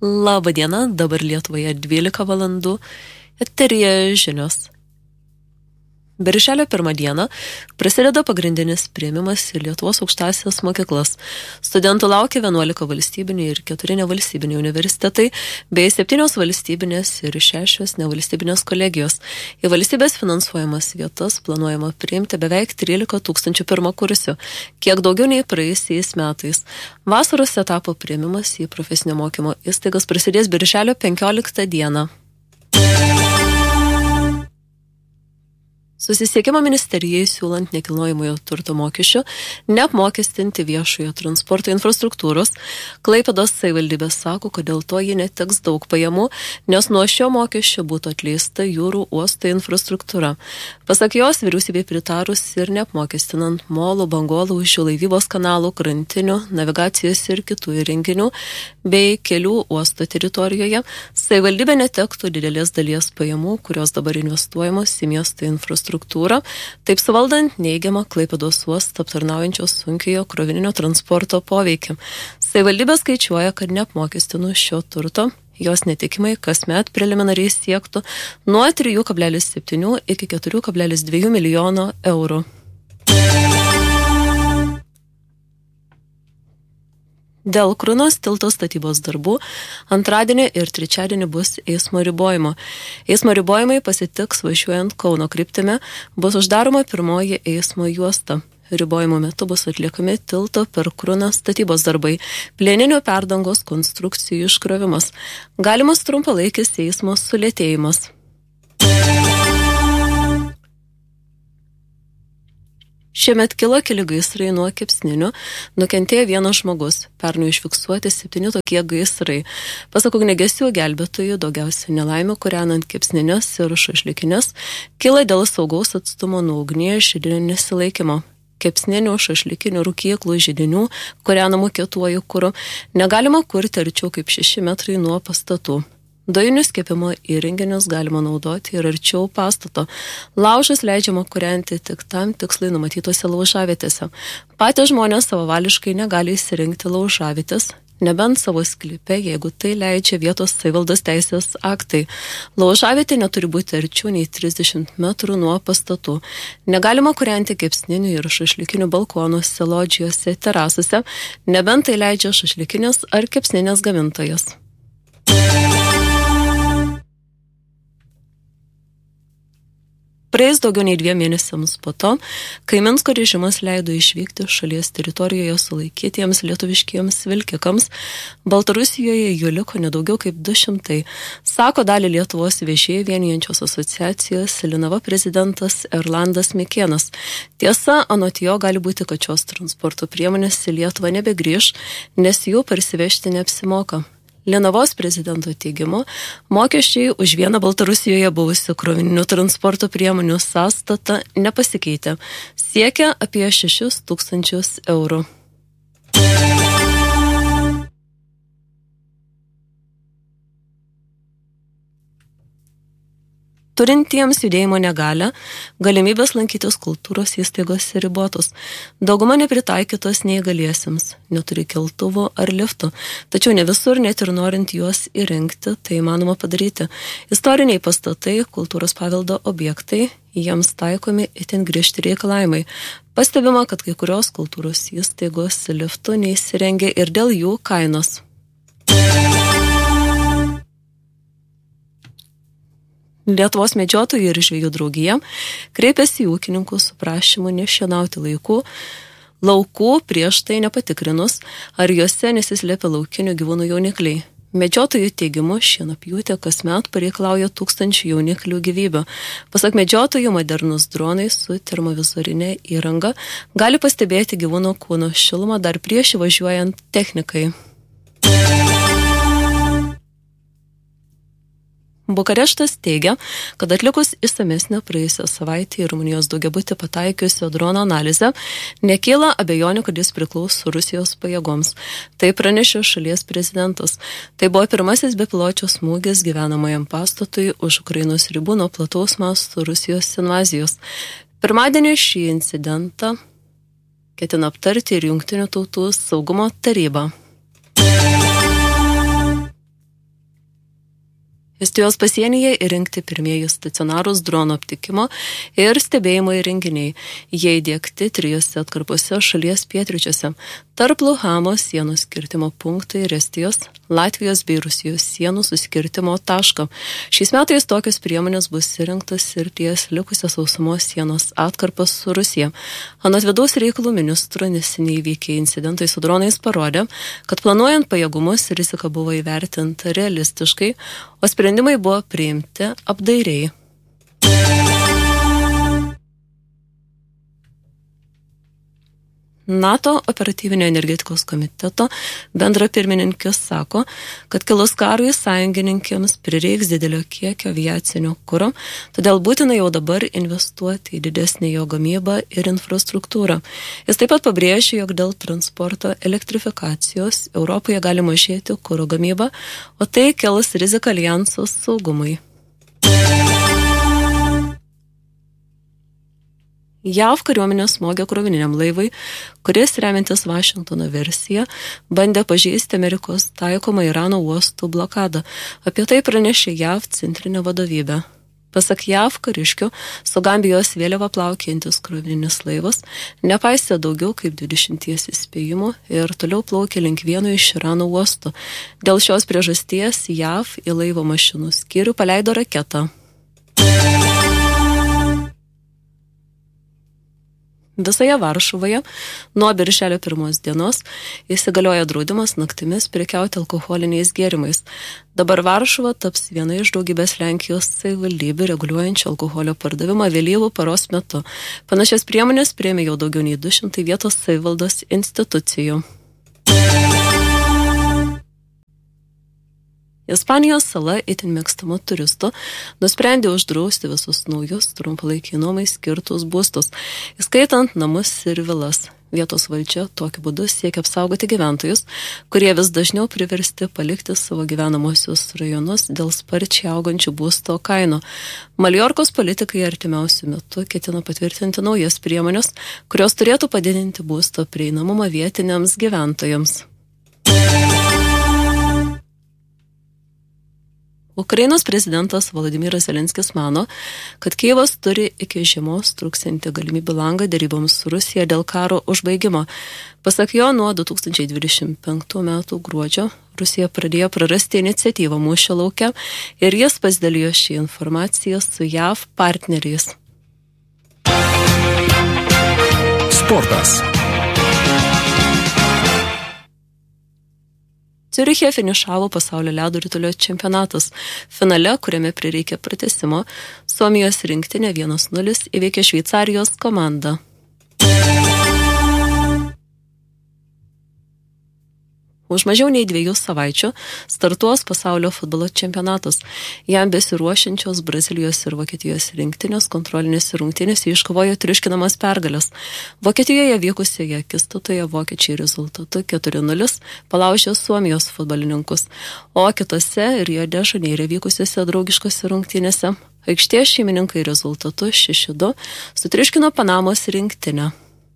Labą dieną, dabar Lietuvoje 12 valandų, eteryje žinios. Birželio 1 dieną prasideda pagrindinis priėmimas į Lietuvos aukštąsias mokyklas. Studentų laukia 11 valstybiniai ir 4 nevalstybiniai universitetai, bei 7 valstybinės ir 6 nevalstybinės kolegijos. Į valstybės finansuojamas vietas planuojama priimti beveik 13 000 pirmakursių, kiek daugiau nei praėjusiais metais. Vasaros etapo priėmimas į profesinio mokymo įstaigas prasidės birželio 15 dieną. Susisiekimo ministerijai siūlant nekilnojamojo turto mokesčio neapmokestinti viešojo transporto infrastruktūros, Klaipėdos savivaldybė sako, kad dėl to ji neteks daug pajamų, nes nuo šio mokesčio būtų atleista jūrų uosto infrastruktūra. Pasak jos, vyriausybei pritarus ir neapmokestinant molų, bangolų, šių laivybos kanalų, krantinių, navigacijos ir kitų įrenginių bei kelių uosto teritorijoje, savivaldybė netektų didelės dalies pajamų, kurios dabar investuojamos į miesto infrastruktūrą. Taip suvaldant neigiamą Klaipėdos uostą aptarnaujančios sunkiojo krovininio transporto poveikį. Savivaldybė skaičiuoja, kad neapmokestinus šio turto, jos netikimai kasmet preliminariai siektų nuo 3,7 iki 4,2 milijono eurų. Dėl Krunos tilto statybos darbų antradienį ir trečiadienį bus eismo ribojimo. Eismo ribojimai pasitiks važiuojant Kauno kryptimi, bus uždaroma pirmoji eismo juosta. Ribojimo metu bus atliekami tilto per Kruną statybos darbai, plieninių perdangos konstrukcijų iškrovimas, galimas trumpalaikis eismo sulėtėjimas. Šiemet kilo keli gaisrai nuo kepsninių, nukentėjo vienas žmogus, pernai užfiksuoti 7 tokie gaisrai. Pasak ugniagesių gelbėtojų, daugiausia nelaimių kūrenant kepsninės ir šašlikinės, kilo dėl saugaus atstumo nuo ugnies židinio nesilaikymo. Kepsninių, šašlikinių, rūkyklų, židinių, kūrenamų kietuoju kuru, negalima kurti arčiau kaip 6 metrai nuo pastatų. Dujinius kepimo įrenginius galima naudoti ir arčiau pastato. Laužus leidžiama kūrenti tik tam tikslai numatytose laužavietėse. Patys žmonės savavališkai negali įsirinkti laužavietės, nebent savo sklype, jeigu tai leidžia vietos savivaldos teisės aktai. Laužavietė neturi būti arčiau nei 30 metrų nuo pastatų. Negalima kūrenti kepsninių ir šašlikinių balkonuose, lodžijose, terasose, nebent tai leidžia šašlikinės ar kepsninės gamintojas. Praėjus daugiau nei 2 mėnesiams po to, kai Minsko režimas leido išvykti šalies teritorijoje sulaikytiems lietuviškiems vilkikams, Baltarusijoje jų liko nedaugiau kaip 200, sako dalį Lietuvos vežėjų vienijančios asociacijos Linava prezidentas Erlandas Mikėnas. Tiesa, anot jo gali būti, kad šios transporto priemonės į Lietuvą nebegrįš, nes jų parsivežti neapsimoka. Linavos prezidento teigimu, mokesčiai už vieną Baltarusijoje buvusių krovininių transporto priemonių sąstatą nepasikeitė, siekia apie 6 000 eurų. Turintiems judėjimo negalią, galimybės lankytis kultūros įstaigose ribotos. Dauguma nepritaikytos neįgaliesiems, neturi keltuvų ar liftų, tačiau ne visur, net ir norint juos įrengti, tai įmanoma padaryti. Istoriniai pastatai, kultūros paveldo objektai, jiems taikomi itin griežti reikalavimai. Pastebima, kad kai kurios kultūros įstaigos liftų neįsirengia ir dėl jų kainos. Lietuvos medžiotojų ir žvejų draugija kreipėsi į ūkininkus su prašymu nešienauti laukų prieš tai nepatikrinus, ar juose nesislėpia laukinių gyvūnų jaunikliai. Medžiotojų teigimu šienapjūtė kasmet pareikalauja 1000 jauniklių gyvybių. Pasak medžiotojų, modernus dronai su termovizorinė įranga gali pastebėti gyvūno kūno šilumą dar prieš įvažiuojant technikai. Bukareštas teigia, kad atlikus išsamesnę praėjusią savaitę į Rumunijos daugiabutį pataikiusio drono analizę, nekyla abejonių, kad jis priklauso Rusijos pajėgoms. Tai pranešė šalies prezidentas. Tai buvo pirmasis bepiločio smūgis gyvenamajam pastatui už Ukrainos ribų nuo plataus masto Rusijos invazijos. Pirmadienį šį incidentą ketina aptarti ir Jungtinių tautų saugumo taryba. Estijos pasienyje įrengti pirmieji stacionarūs drono aptikimo ir stebėjimo įrenginiai. Jie įdiegti 3 atkarpose šalies pietryčiuose. Tarp Luhamo sienų skirtimo punktai ir Estijos, Latvijos bei Rusijos sienų suskirtimo taško. Šiais metais tokios priemonės bus įrengtas ir ties likusios sausumos sienos atkarpas su Rusija. Anot vidaus reikalų ministro neseniai įvykę incidentai su dronais parodė, kad planuojant pajėgumus rizika buvo įvertinta realistiškai, o sprendimai buvo priimti apdairiai. NATO operatyvinio energetikos komiteto bendrapirmininkis sako, kad kilus karui sąjungininkėms prireiks didelio kiekio aviacinio kuro, todėl būtina jau dabar investuoti į didesnį jo gamybą ir infrastruktūrą. Jis taip pat pabrėžė, jog dėl transporto elektrifikacijos Europoje gali mažėti kuro gamyba, o tai kels riziką aljanso saugumui. JAV kariuomenė smogė krovininiam laivui, kuris remiantis Vašingtono versiją bandė pažeisti Amerikos taikomą Irano uostų blokadą. Apie tai pranešė JAV centrinė vadovybė. Pasak JAV kariškių, su Gambijos vėliava plaukiantis krovininis laivas nepaisė daugiau kaip 20 įspėjimų ir toliau plaukė link vieno iš Irano uostų. Dėl šios priežasties JAV į laivo mašinų skyrių paleido raketą. Visoje Varšuvoje nuo birželio 1 dienos įsigalioja draudimas naktimis prekiauti alkoholiniais gėrimais. Dabar Varšuva taps viena iš daugybės Lenkijos savivaldybių reguliuojančių alkoholio pardavimą vėlyvų paros metu. Panašias priemonės priėmė jau daugiau nei 200 vietos savivaldos institucijų. Ispanijos sala itin mėgstama turistų nusprendė uždrausti visus naujus trumpalaikiai nuomai skirtus būstus, įskaitant namus ir vilas. Vietos valdžia tokiu būdu siekia apsaugoti gyventojus, kurie vis dažniau priversti palikti savo gyvenamosius rajonus dėl sparčiai augančių būsto kainų. Maljorkos politikai artimiausiu metu ketina patvirtinti naujas priemonės, kurios turėtų padidinti būsto prieinamumą vietiniams gyventojams. Ukrainos prezidentas Volodymyras Zelenskis mano, kad Kijevas turi iki žiemos truksiantį galimybių langą deryboms su Rusija dėl karo užbaigimo. Pasak jo, nuo 2025 metų gruodžio Rusija pradėjo prarasti iniciatyvą mūšio lauke ir jis pasidalijo šį informaciją su JAV partneriais. Sportas. Ciuriche finišavo pasaulio ledo ritulio čempionatas. Finale, kuriame prireikė pratęsimo, Suomijos rinktinė 1-0 įveikė Šveicarijos komandą. Už mažiau nei 2 savaičių startuos pasaulio futbolo čempionatas. Jam besiruošiančios Brazilijos ir Vokietijos rinktinės kontrolinėse rungtynėse iškovojo triuškinamas pergalės. Vokietijoje vykusioje akistatoje vokiečiai rezultatu 4-0 palaužė Suomijos futbolininkus, o kitose Rio de Žaneire vykusiose draugiškose rungtynėse aikštės šeimininkai rezultatu 6-2 sutriuškino Panamos rinktinę.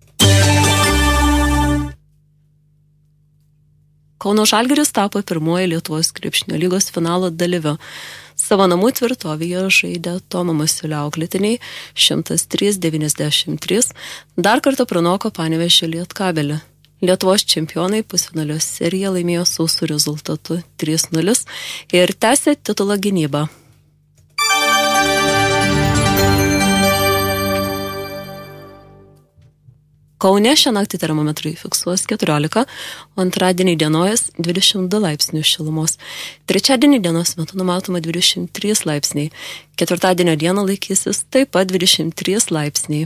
Kauno Žalgiris tapo pirmoji Lietuvos krepšinio lygos finalo dalyviu. Savo namų tvirtovėje žaidė Tomo Masiulio auklėtiniai 103-93, dar kartą pranoko Panevėžio Lietkabelį. Lietuvos čempionai pusfinalio seriją laimėjo sausų rezultatu 3-0 ir tęsė titulo gynybą. Kaune šią naktį termometrai fiksuos 14, o antradienį dienojas 22 laipsnių šilumos. Trečiadienį dienos metu numatoma 23 laipsniai. Ketvirtadienio dieną laikysis taip pat 23 laipsniai.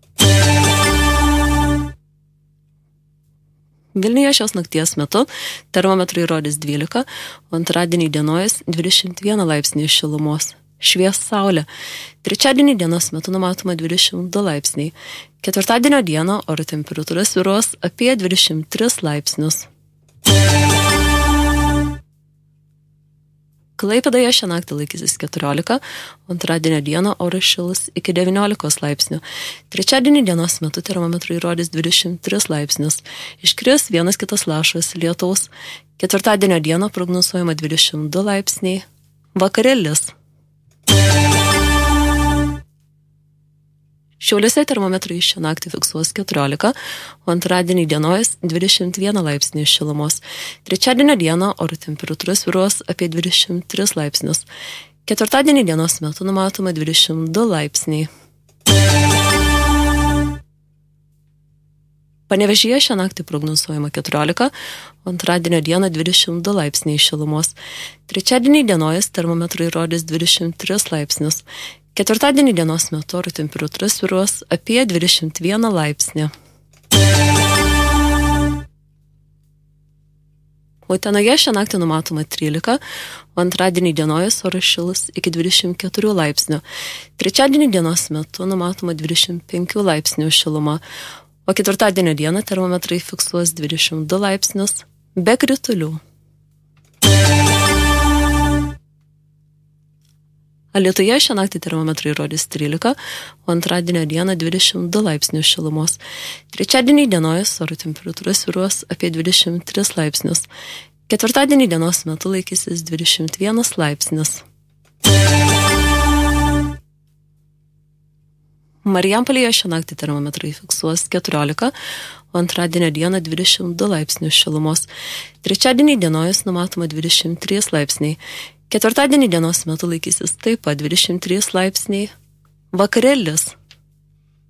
Vilniuje šios nakties metu termometrai rodys 12, o antradienį dienojas 21 laipsnių šilumos. Švies saulė. Trečiadienį dienos metu numatoma 22 laipsniai. Ketvirtadienio dieną oro temperatūra svyruos apie 23 laipsnius. Klaipėdoje šią naktį laikysis 14, o antradienio dieną oras šils iki 19 laipsnių. Trečiadienį dienos metu termometrai rodys 23 laipsnius. Iškris vienas kitas lašas lietaus. Ketvirtadienio dieną prognozuojama 22 laipsniai. vakarėlis. Šiauliuose termometrai šią naktį fiksuos 14, o antradienį dienojas 21 laipsnių šilumos. Trečiadienio dieną oro temperatūra svyruos apie 23 laipsnius. Ketvirtadienį dienos metu numatoma 22 laipsniai. Panevėžyje šią naktį prognozuojama 14, o antradienio dieną 22 laipsniai šilumos. Trečiadienį dienojas termometrai rodys 23 laipsnius. Ketvirtadienį dienos metu oro temperatūra svyruos apie 21 laipsnį. Utenoje šią naktį numatoma 13, o antradienį dienojas oras šils iki 24 laipsnių. Trečiadienį dienos metu numatoma 25 laipsnių šiluma, o ketvirtadienio dieną termometrai fiksuos 22 laipsnius be kritulių. Alytuje šią naktį termometrai rodys 13, o antradienio dieną 22 laipsnių šilumos. Trečiadienį dienojas oro temperatūra svyruos apie 23 laipsnius. Ketvirtadienį dienos metu laikysis 21 laipsnis. Marijampolėje šią naktį termometrai fiksuos 14, o antradienio dieną 22 laipsnių šilumos. Trečiadienį dienojas numatoma 23 laipsniai. Ketvirtadienį dienos metu laikysis taip pat 23 laipsniai. Vakarėlis.